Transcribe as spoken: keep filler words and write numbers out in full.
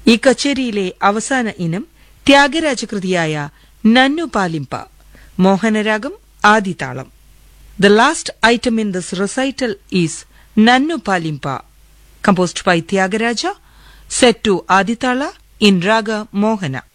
ഈ കച്ചേരിയിലെ അവസാന ഇനം ത്യാഗരാജകൃതിയായ നന്നു പാലിംപ, മോഹനരാഗം, ആദിതാളം. The last item in this recital is Nannu Palimpa, composed by Tyagaraja, set to Aditala in Raga Mohana.